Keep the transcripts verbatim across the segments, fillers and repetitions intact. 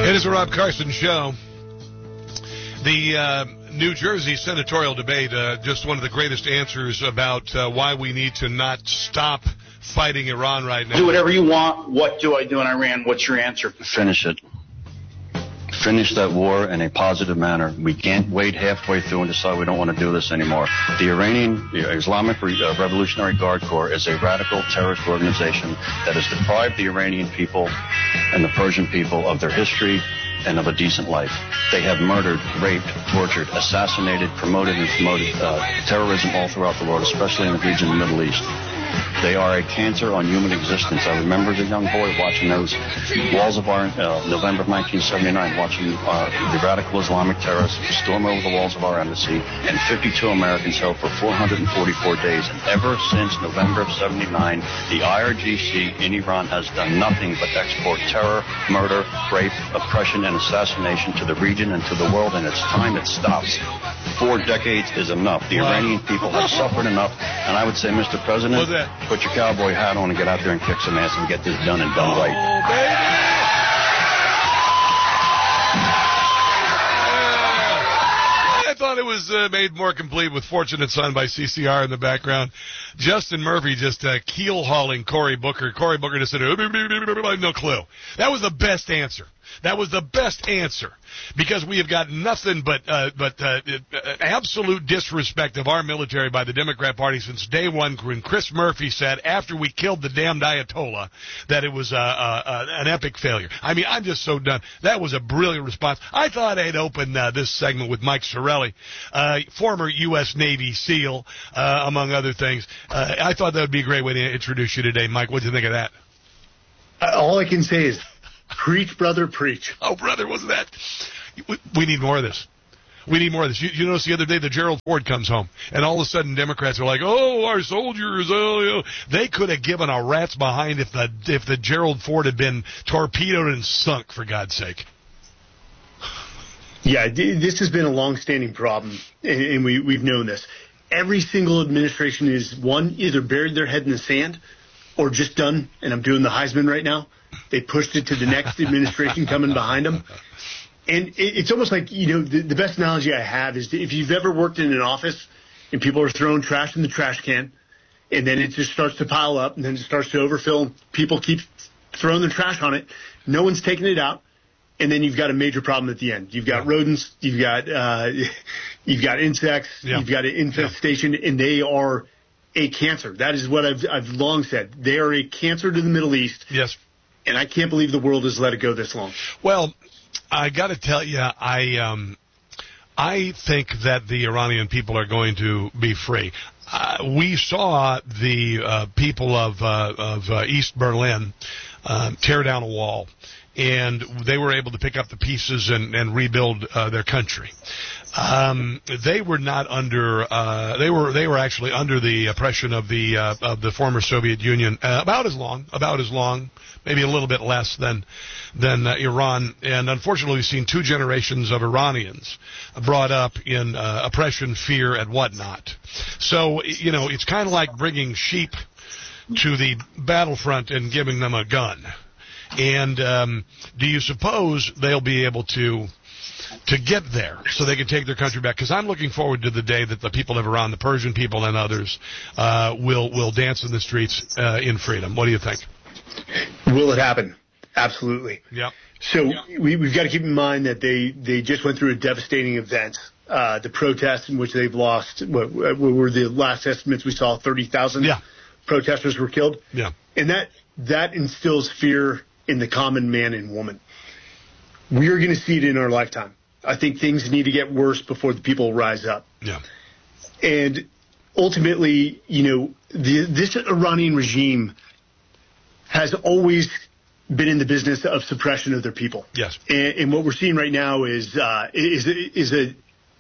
It is a Rob Carson show. The uh, New Jersey senatorial debate, uh, just one of the greatest answers about uh, why we need to not stop fighting Iran right now. Do whatever you want. What do I do in Iran? What's your answer? Finish it. Finish that war in a positive manner. We can't wait halfway through and decide we don't want to do this anymore. The Iranian the Islamic Revolutionary Guard Corps is a radical terrorist organization that has deprived the Iranian people and the Persian people of their history and of a decent life. They have murdered, raped, tortured, assassinated, promoted, and promoted uh, terrorism all throughout the world, especially in the region of the Middle East. They are a cancer on human existence. I remember as a young boy watching those walls of our, uh, November of nineteen seventy-nine, watching uh, the radical Islamic terrorists storm over the walls of our embassy, and fifty-two Americans held for four hundred forty-four days. And ever since November of seventy-nine, the I R G C in Iran has done nothing but export terror, murder, rape, oppression, and assassination to the region and to the world, and it's time it stops. Four decades is enough. The wow. Iranian people have suffered enough, and I would say, Mister President, put your cowboy hat on and get out there and kick some ass and get this done and done oh, right. Baby. I thought it was uh, made more complete with Fortunate Son by C C R in the background. Justin Murphy just uh, keel-hauling Cory Booker. Cory Booker just said, no clue. That was the best answer. That was the best answer, because we have got nothing but uh, but uh, absolute disrespect of our military by the Democrat Party since day one, when Chris Murphy said after we killed the damned Ayatollah that it was uh, uh, an epic failure. I mean, I'm just so done. That was a brilliant response. I thought I'd open uh, this segment with Mike Sorelli, uh, former U S Navy SEAL, uh, among other things. Uh, I thought that would be a great way to introduce you today, Mike. What do you think of that? All I can say is, preach, brother, preach. Oh, brother, wasn't that? We need more of this. We need more of this. You, you notice the other day that Gerald Ford comes home, and all of a sudden Democrats are like, oh, our soldiers, oh, you know. They could have given a rat's behind if the if the Gerald Ford had been torpedoed and sunk, for God's sake. Yeah, this has been a long-standing problem, and we, we've known this. Every single administration is, one, either buried their head in the sand or just done, and I'm doing the Heisman right now. They pushed it to the next administration coming behind them. And it's almost like, you know, the, the best analogy I have is if you've ever worked in an office and people are throwing trash in the trash can, and then it just starts to pile up, and then it starts to overfill, and people keep throwing their trash on it. No one's taking it out. And then you've got a major problem at the end. You've got yeah. rodents, you've got uh, you've got insects, yeah. you've got an infestation, yeah. and they are a cancer. That is what I've I've long said. They are a cancer to the Middle East. Yes. And I can't believe the world has let it go this long. Well, I got to tell you, I um, I think that the Iranian people are going to be free. Uh, we saw the uh, people of uh, of uh, East Berlin uh, tear down a wall, and they were able to pick up the pieces and, and rebuild uh, their country. Um, they were not under. Uh, they were. They were actually under the oppression of the uh, of the former Soviet Union uh, about as long, about as long, maybe a little bit less than than uh, Iran. And unfortunately, we've seen two generations of Iranians brought up in uh, oppression, fear, and whatnot. So you know, it's kind of like bringing sheep to the battlefront and giving them a gun. And um, do you suppose they'll be able to? to get there so they can take their country back? Because I'm looking forward to the day that the people of Iran, the Persian people and others, uh, will will dance in the streets uh, in freedom. What do you think? Will it happen? Absolutely. Yeah. So yeah. We, we've got to keep in mind that they, they just went through a devastating event. Uh, the protests in which they've lost, what, what were the last estimates we saw, thirty thousand yeah. protesters were killed. Yeah. And that that instills fear in the common man and woman. We are going to see it in our lifetime. I think things need to get worse before the people rise up. Yeah. And ultimately, you know, the, this Iranian regime has always been in the business of suppression of their people. Yes. And, and what we're seeing right now is uh, is is a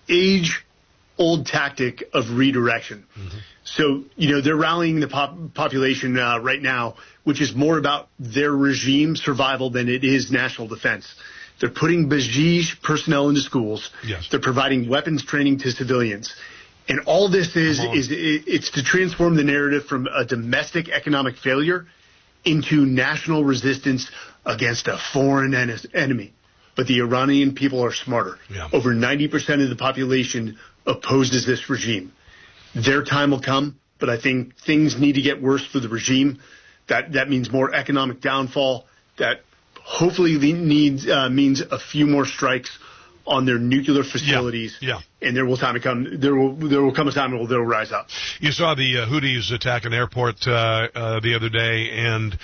age-old tactic of redirection. Mm-hmm. So, you know, they're rallying the pop- population uh, right now, which is more about their regime survival than it is national defense. They're putting Basij personnel into schools. Yes. They're providing weapons training to civilians. And all this is, is it's to transform the narrative from a domestic economic failure into national resistance against a foreign en- enemy. but the Iranian people are smarter. Yeah. Over ninety percent of the population opposes this regime. Their time will come, but I think things need to get worse for the regime. That that means more economic downfall. That hopefully needs uh, means a few more strikes on their nuclear facilities. Yeah. yeah. And there will time to come. There will there will come a time when they'll rise up. You saw the uh, Houthis attack an airport uh, uh, the other day, and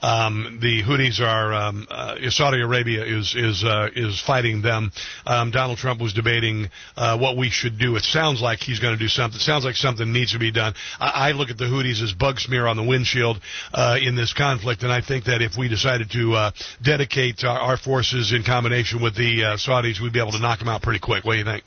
um, the Houthis are um, uh, Saudi Arabia is is uh, is fighting them. Um, Donald Trump was debating uh, what we should do. It sounds like he's going to do something. It sounds like something needs to be done. I, I look at the Houthis as bug smear on the windshield uh, in this conflict, and I think that if we decided to uh, dedicate our, our forces in combination with the uh, Saudis, we'd be able to knock them out pretty quick. What do you think?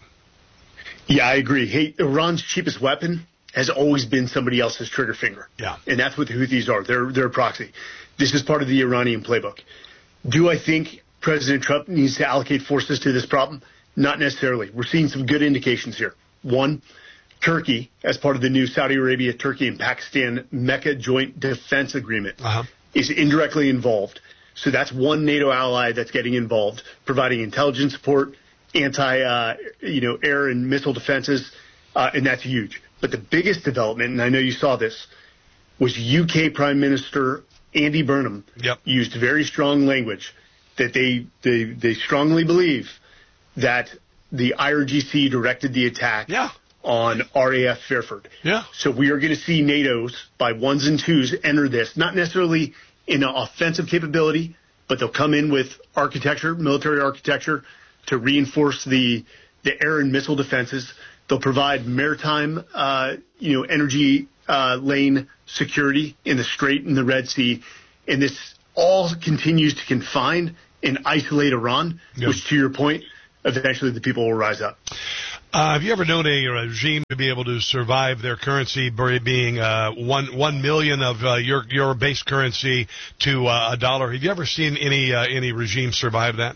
Yeah, I agree. Hey, Iran's cheapest weapon has always been somebody else's trigger finger. Yeah. And that's what the Houthis are. They're, they're a proxy. This is part of the Iranian playbook. Do I think President Trump needs to allocate forces to this problem? Not necessarily. We're seeing some good indications here. One, Turkey, as part of the new Saudi Arabia, Turkey, and Pakistan Mecca Joint Defense Agreement, uh-huh. is indirectly involved. So that's one NATO ally that's getting involved, providing intelligence support, anti, uh, you know, air and missile defenses, uh, and that's huge. But the biggest development, and I know you saw this, was U K Prime Minister Andy Burnham yep. used very strong language that they, they they strongly believe that the I R G C directed the attack yeah. on R A F Fairford. Yeah. So we are going to see NATO's by ones and twos enter this, not necessarily in an offensive capability, but they'll come in with architecture, military architecture, to reinforce the the air and missile defenses. They'll provide maritime, uh, you know, energy uh, lane security in the Strait and the Red Sea. And this all continues to confine and isolate Iran, yep. which, to your point, eventually the people will rise up. Uh, have you ever known a regime to be able to survive their currency being uh, one one million of uh, your your base currency to uh, a dollar? Have you ever seen any uh, any regime survive that?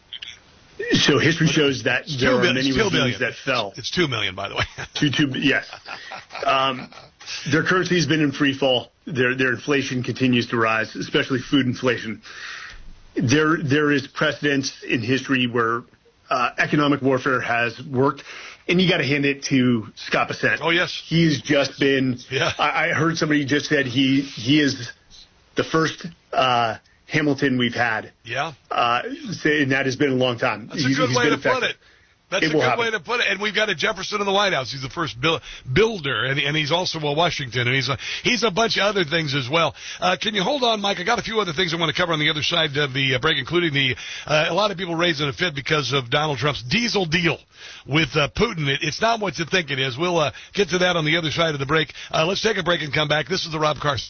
So history shows that there are many regimes billion. that fell. It's two million, by the way. two, two, yes. Um, their currency has been in free fall. Their their inflation continues to rise, especially food inflation. There there is precedence in history where uh, economic warfare has worked, and you got to hand it to Scott Bessent. Oh yes, he's just been. Yeah. I, I heard somebody just said he he is the first. Uh, Hamilton we've had. Yeah. Uh, and that has been a long time. That's a he's, good he's way to effective. put it. That's it a good happen. way to put it. And we've got a Jefferson in the White House. He's the first bil- builder, and, and he's also a Washington, and he's a, he's a bunch of other things as well. Uh, can you hold on, Mike? I got a few other things I want to cover on the other side of the uh, break, including the uh, a lot of people raising a fit because of Donald Trump's diesel deal with uh, Putin. It, it's not what you think it is. We'll uh, get to that on the other side of the break. Uh, let's take a break and come back. This is the Rob Carson.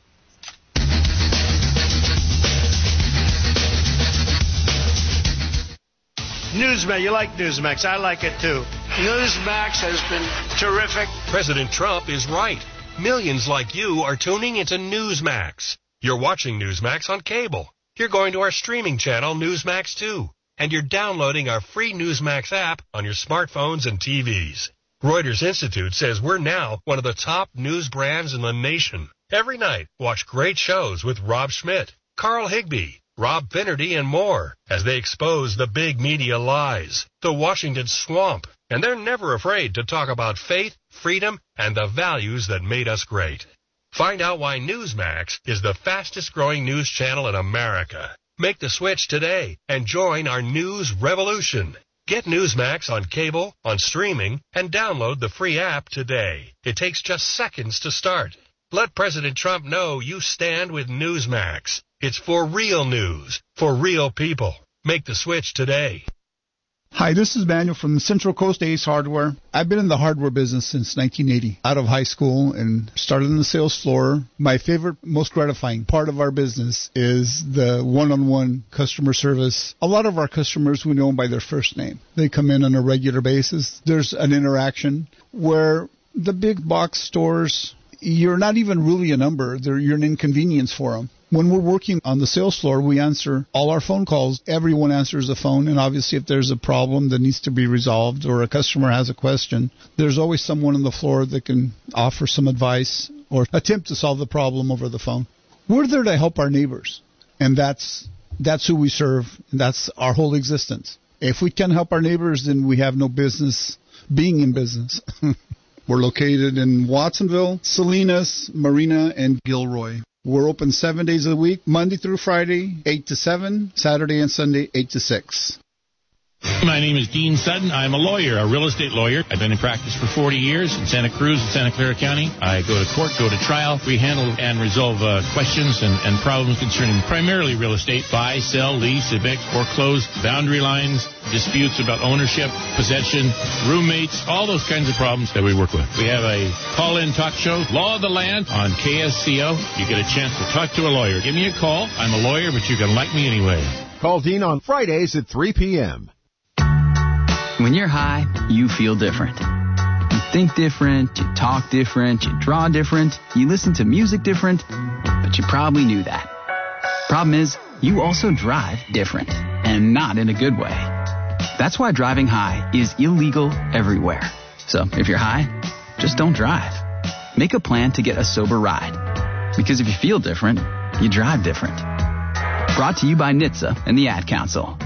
Newsmax, you like Newsmax. I like it too. Newsmax has been terrific. President Trump is right. Millions like you are tuning into Newsmax. You're watching Newsmax on cable. You're going to our streaming channel, Newsmax two. And you're downloading our free Newsmax app on your smartphones and T Vs. Reuters Institute says we're now one of the top news brands in the nation. Every night, watch great shows with Rob Schmidt, Carl Higbie, Rob Finnerty, and more as they expose the big media lies, the Washington swamp, and they're never afraid to talk about faith, freedom, and the values that made us great. Find out why Newsmax is the fastest growing news channel in America. Make the switch today and join our news revolution. Get Newsmax on cable, on streaming, and download the free app today. It takes just seconds to start. Let President Trump know you stand with Newsmax. It's for real news, for real people. Make the switch today. Hi, this is Manuel from Central Coast Ace Hardware. I've been in the hardware business since nineteen eighty, out of high school, and started on the sales floor. My favorite, most gratifying part of our business is the one-on-one customer service. A lot of our customers we know by their first name. They come in on a regular basis. There's an interaction where the big box stores, you're not even really a number. They're, you're an inconvenience for them. When we're working on the sales floor, we answer all our phone calls. Everyone answers the phone, and obviously if there's a problem that needs to be resolved or a customer has a question, there's always someone on the floor that can offer some advice or attempt to solve the problem over the phone. We're there to help our neighbors, and that's That's who we serve. And that's our whole existence. If we can't help our neighbors, then we have no business being in business. We're located in Watsonville, Salinas, Marina, and Gilroy. We're open seven days a week, Monday through Friday, eight to seven, Saturday and Sunday, eight to six. My name is Dean Sutton. I'm a lawyer, a real estate lawyer. I've been in practice for forty years in Santa Cruz and Santa Clara County. I go to court, go to trial. We handle and resolve uh, questions and, and problems concerning primarily real estate, buy, sell, lease, evict, foreclose, boundary lines, disputes about ownership, possession, roommates, all those kinds of problems that we work with. We have a call-in talk show, Law of the Land, on K S C O. You get a chance to talk to a lawyer. Give me a call. I'm a lawyer, but you can like me anyway. Call Dean on Fridays at three p.m. When you're high, you feel different. You think different, you talk different, you draw different, you listen to music different, but you probably knew that. Problem is, you also drive different, and not in a good way. That's why driving high is illegal everywhere. So if you're high, just don't drive. Make a plan to get a sober ride. Because if you feel different, you drive different. Brought to you by N H T S A and the Ad Council.